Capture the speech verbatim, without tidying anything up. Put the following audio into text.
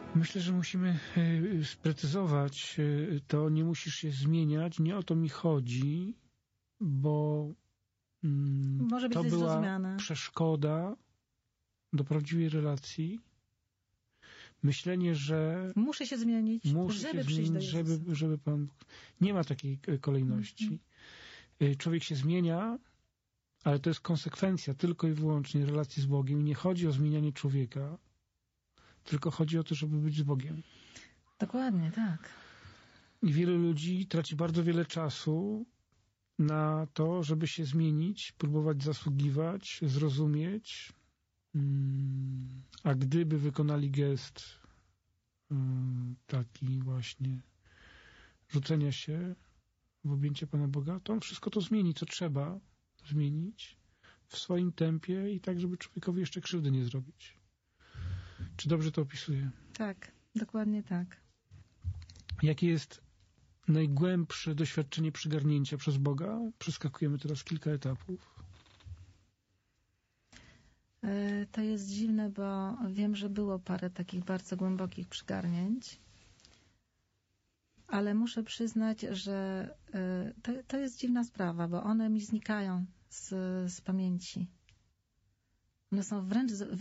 Myślę, że musimy sprecyzować to, nie musisz się zmieniać, nie o to mi chodzi, bo mm, Może być to była zrozumiane. przeszkoda do prawdziwej relacji. Myślenie, że muszę się zmienić, muszę żeby się przyjść zmienić, do Jezusa. żeby, żeby Pan... Nie ma takiej kolejności. Mm-hmm. Człowiek się zmienia, ale to jest konsekwencja tylko i wyłącznie relacji z Bogiem. I nie chodzi o zmienianie człowieka, tylko chodzi o to, żeby być z Bogiem. Dokładnie, tak. I wielu ludzi traci bardzo wiele czasu na to, żeby się zmienić, próbować zasługiwać, zrozumieć. A gdyby wykonali gest taki właśnie rzucenia się w objęcie Pana Boga, to on wszystko to zmieni, co trzeba zmienić w swoim tempie i tak, żeby człowiekowi jeszcze krzywdy nie zrobić. Czy dobrze to opisuję? Tak, dokładnie tak. Jakie jest najgłębsze doświadczenie przygarnięcia przez Boga? Przeskakujemy teraz kilka etapów. To jest dziwne, bo wiem, że było parę takich bardzo głębokich przygarnięć, ale muszę przyznać, że to, to jest dziwna sprawa, bo one mi znikają z, z pamięci. One są wręcz